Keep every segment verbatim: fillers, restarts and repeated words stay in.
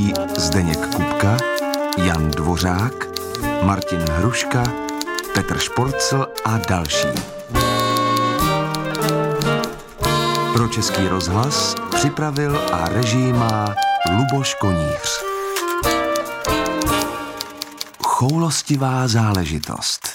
hrají Zdeněk Kupka, Jan Dvořák, Martin Hruška, Petr Šporcl a další. Pro Český rozhlas připravil a režii má Luboš Koníř. Choulostivá záležitost.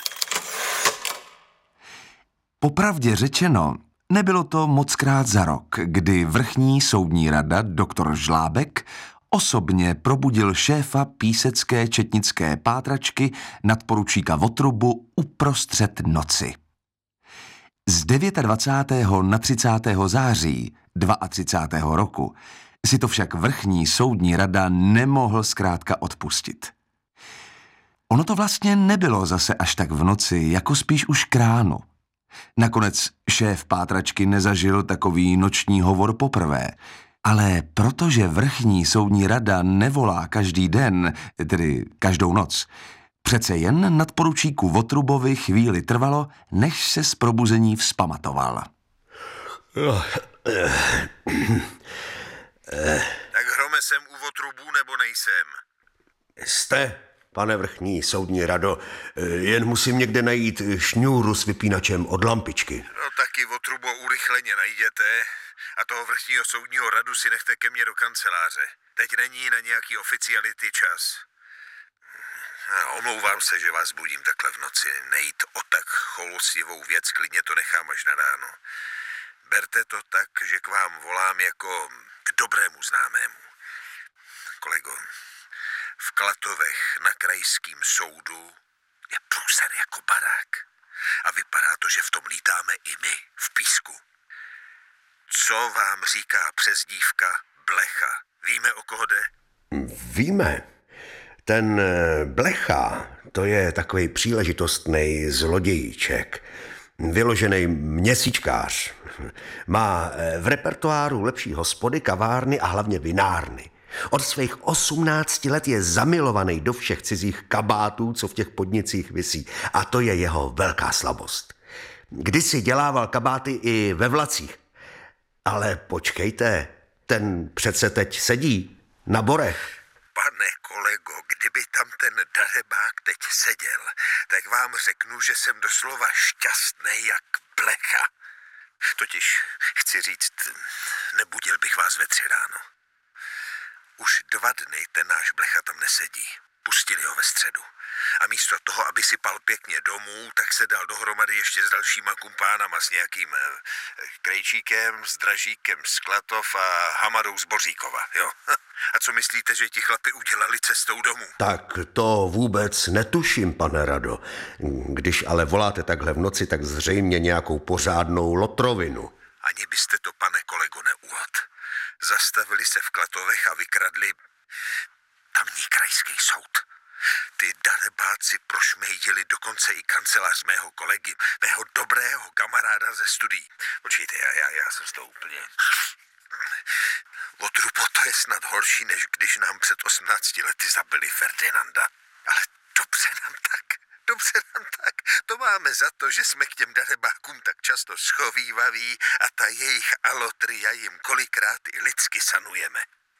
Popravdě řečeno, nebylo to mockrát za rok, kdy vrchní soudní rada doktor Žlábek osobně probudil šéfa písecké četnické pátračky nadporučíka Votrubu uprostřed noci. Z dvacátého devátého na třicátého září třicátého druhého roku si to však vrchní soudní rada nemohl zkrátka odpustit. Ono to vlastně nebylo zase až tak v noci, jako spíš už k ránu. Nakonec šéf pátračky nezažil takový noční hovor poprvé, ale protože vrchní soudní rada nevolá každý den, tedy každou noc, přece jen nadporučíku Votrubovi chvíli trvalo, než se z probuzení vzpamatoval. Tak Hrome, jsem u Votrubů nebo nejsem? Jste, pane vrchní soudní rado, jen musím někde najít šňůru s vypínačem od lampičky. No taky Votrubo urychleně najděte a toho vrchního soudního radu si nechte ke mně do kanceláře. Teď není na nějaký oficiality čas. Omlouvám se, že vás budím takhle v noci. Nejít o tak choulostivou věc, klidně to nechám až na ráno. Berte to tak, že k vám volám jako k dobrému známému. Kolego, v Klatovech na krajském soudu je průser jako barák. A vypadá to, že v tom lítáme i my, v písku. Co vám říká přezdívka Blecha? Víme, o koho jde? Víme. Ten Blecha, to je takovej příležitostnej zlodějíček. Vyložený měsíčkář. Má v repertoáru lepší hospody, kavárny a hlavně vinárny. Od svých osmnácti let je zamilovaný do všech cizích kabátů, co v těch podnicích visí. A to je jeho velká slabost. Kdysi dělával kabáty i ve vlacích. Ale počkejte, ten přece teď sedí na borech. Pane kolego, kdyby tam ten darebák teď seděl, tak vám řeknu, že jsem doslova šťastný jak Blecha. Totiž, chci říct, nebudil bych vás ve tři ráno. Už dva dny ten náš Blecha tam nesedí. Pustili ho ve středu. A místo toho, aby si pal pěkně domů, tak se dal dohromady ještě s dalšíma kumpánama, s nějakým eh, Krejčíkem, s Dražíkem z Klatov a Hamadou z Boříkova, jo. A co myslíte, že ti chlapi udělali cestou domů? Tak to vůbec netuším, pane Rado. Když ale voláte takhle v noci, tak zřejmě nějakou pořádnou lotrovinu. Ani byste to, pane kolego, neuhod. Zastavili se v Klatovech a vykradli tamní krajský soud. Ty darebáci prošmejdili dokonce i kancelář mého kolegy, mého dobrého kamaráda ze studií. Počkejte, já, já, já jsem z toho úplně... Votrubo, to je snad horší, než když nám před osmnácti lety zabili Ferdinanda. Ale dobře nám tak, dobře nám tak. To máme za to, že jsme k těm darebákům tak často schovývaví a ta jejich alotria jim kolikrát i lidsky sanujeme.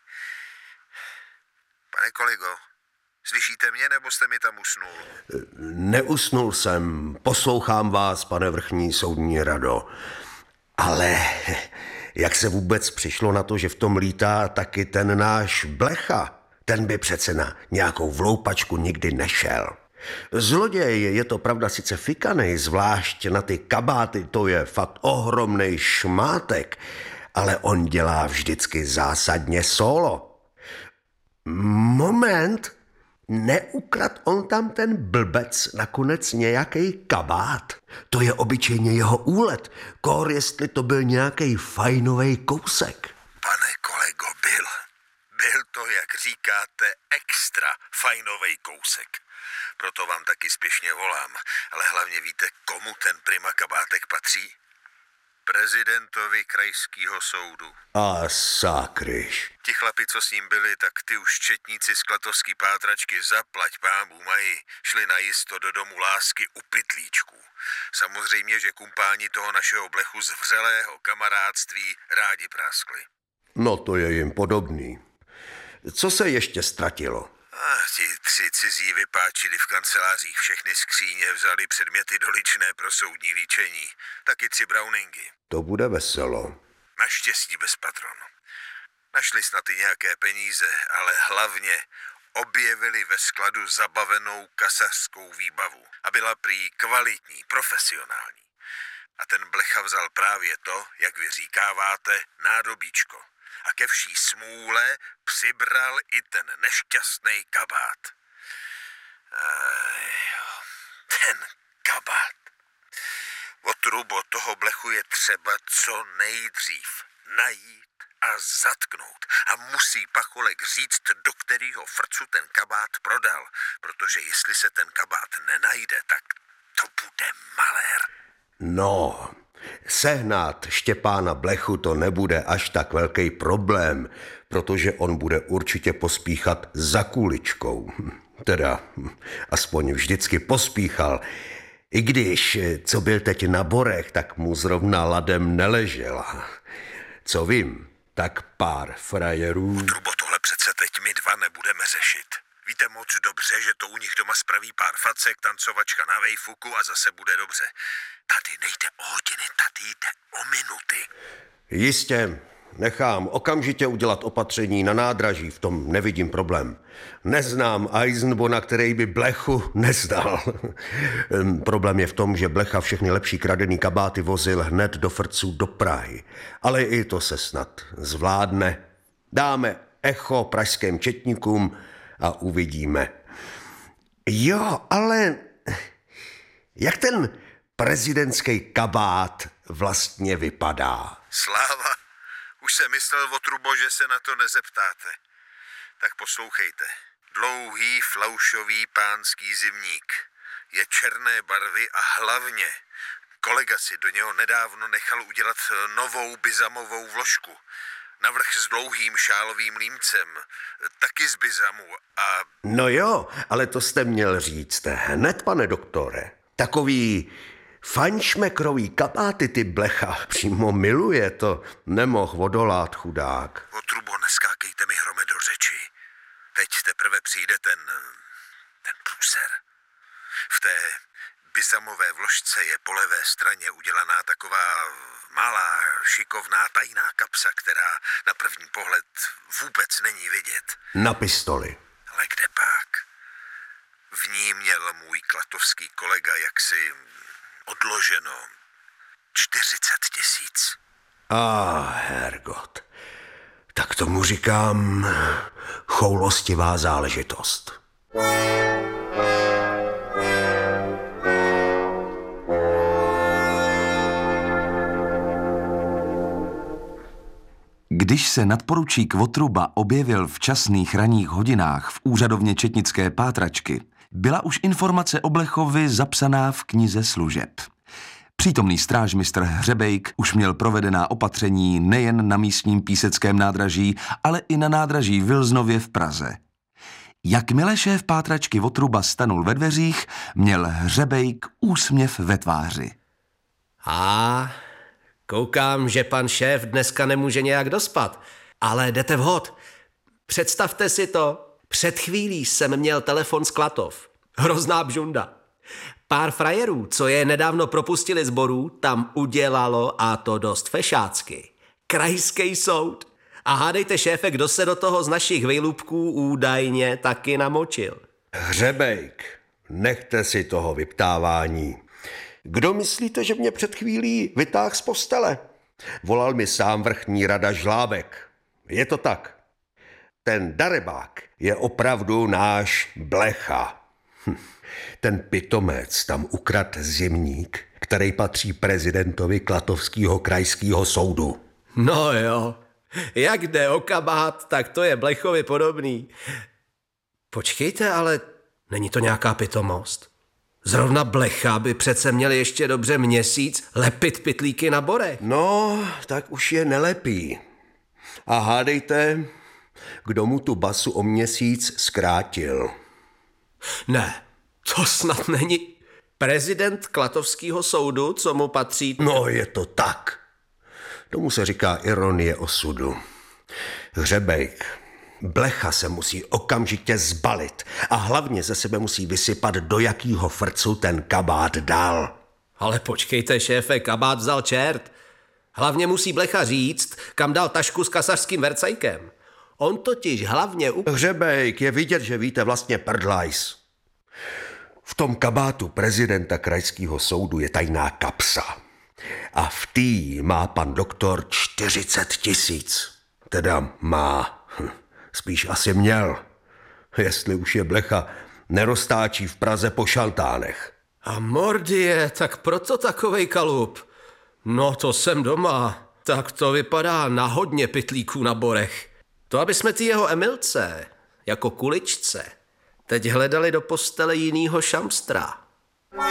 Pane kolego, slyšíte mě, nebo jste mi tam usnul? Neusnul jsem, poslouchám vás, pane vrchní soudní rado. Ale jak se vůbec přišlo na to, že v tom lítá taky ten náš Blecha? Ten by přece na nějakou vloupačku nikdy nešel. Zloděj je to pravda sice fikanej, zvlášť na ty kabáty, to je fakt ohromnej šmátek, ale on dělá vždycky zásadně solo. Moment, neukrad on tam ten blbec nakonec nějakej kabát? To je obyčejně jeho úlet, kor jestli to byl nějakej fajnovej kousek. Pane kolego, byl. Byl to, jak říkáte, extra fajnovej kousek. Proto vám taky spěšně volám, ale hlavně víte, komu ten prima kabátek patří? Prezidentovi krajského soudu. A sakryš. Ti chlapi, co s ním byli, tak ty už četníci z klatovský pátračky zaplať pámbu mají, šli najisto do domu lásky u pytlíčků. Samozřejmě, že kumpáni toho našeho Blechu z vřelého kamarádství rádi praskli. No to je jim podobný. Co se ještě ztratilo? A ti tři cizí vypáčili v kancelářích všechny skříně, vzali předměty doličné pro soudní líčení. Taky tři browningy. To bude veselo. Naštěstí bez patronu. Našli snad i nějaké peníze, ale hlavně objevili ve skladu zabavenou kasařskou výbavu. A byla prý kvalitní, profesionální. A ten Blecha vzal právě to, jak vy říkáváte, nádobíčko. A ke vší smůle přibral i ten nešťastný kabát. Ajjo, ten kabát. Otrubo, toho Blechu je třeba co nejdřív najít a zatknout. A musí Pacholek říct, do kterého frcu ten kabát prodal. Protože jestli se ten kabát nenajde, tak to bude malér. No, sehnat Štěpána Blechu to nebude až tak velký problém, protože on bude určitě pospíchat za kuličkou. Teda, aspoň vždycky pospíchal. I když, co byl teď na borech, tak mu zrovna ladem neležela. Co vím, tak pár frajerů... Trubo, tohle přece teď my dva nebudeme řešit. Víte moc dobře, že to u nich doma spraví pár facek, tancovačka na vejfuku a zase bude dobře. Tady nejde o hodiny, tady jde o minuty. Jistě, nechám okamžitě udělat opatření na nádraží, v tom nevidím problém. Neznám Eisenbona, který by Blechu nezdal. Problém je v tom, že Blecha všechny lepší kradený kabáty vozil hned do frců do Prahy. Ale i to se snad zvládne. Dáme echo pražským četníkům a uvidíme. Jo, ale jak ten prezidentský kabát vlastně vypadá? Sláva, už jsem myslel o Trubo, že se na to nezeptáte. Tak poslouchejte. Dlouhý flaušový pánský zimník. Je černé barvy a hlavně kolega si do něho nedávno nechal udělat novou bizamovou vložku. Navrch s dlouhým šálovým límcem, taky z bizamu a... No jo, ale to jste měl říct hned, pane doktore. Takový fajnšmekrový kabáty ty Blecha přímo miluje, to nemohl odolát chudák. O Trubo, neskákejte mi hrome do řeči. Teď teprve přijde ten... ten průser. V té bizamové vložce je po levé straně udělaná taková malá, šikovná, tajná kapsa, která na první pohled vůbec není vidět. Na pistoli. Ale kde pak? V ní měl můj klatovský kolega jaksi odloženo čtyřicet tisíc. Ah, hergot. Tak tomu říkám choulostivá záležitost. Když se nadporučík Votruba objevil v časných ranních hodinách v úřadovně četnické pátračky, byla už informace o Blechovi zapsaná v knize služeb. Přítomný strážmistr Hřebejk už měl provedená opatření nejen na místním píseckém nádraží, ale i na nádraží v Vilznově v Praze. Jakmile šéf pátračky Votruba stanul ve dveřích, měl Hřebejk úsměv ve tváři. A koukám, že pan šéf dneska nemůže nějak dospat, ale jdete vhod. Představte si to, před chvílí jsem měl telefon z Klatov. Hrozná bžunda. Pár frajerů, co je nedávno propustili z borů, tam udělalo, a to dost fešácky, krajský soud. A hádejte, šéfe, kdo se do toho z našich vejlůbků údajně taky namočil. Hřebejk, nechte si toho vyptávání. Kdo myslíte, že mě před chvílí vytáhl z postele? Volal mi sám vrchní rada Žlábek. Je to tak. Ten darebák je opravdu náš Blecha. Hm. Ten pitomec tam ukrad zimník, který patří prezidentovi Klatovského krajského soudu. No jo, jak jde o kabát, tak to je Blechovi podobný. Počkejte, ale není to nějaká pitomost? Zrovna Blecha by přece měl ještě dobře měsíc lepit pytlíky na borech. No, tak už je nelepí. A hádejte, kdo mu tu basu o měsíc zkrátil. Ne, to snad není prezident Klatovského soudu, co mu patří... No, je to tak. Tomu se říká ironie osudu. Hřebejk, Blecha se musí okamžitě zbalit a hlavně ze sebe musí vysypat, do jakýho frcu ten kabát dal. Ale počkejte, šéfe, kabát vzal čert. Hlavně musí Blecha říct, kam dal tašku s kasařským vercajkem. On totiž hlavně... Up... Hřebejk, je vidět, že víte vlastně prdlajs. V tom kabátu prezidenta krajského soudu je tajná kapsa. A v tý má pan doktor čtyřicet tisíc. Teda má. Spíš asi měl. Jestli už je Blecha neroztáčí v Praze po šaltánech. A mordie, tak proto takovej kalup. No to jsem doma. Tak to vypadá na hodně pytlíků na borech. To, aby jsme ty jeho Emilce, jako kuličce, teď hledali do postele jinýho šamstra.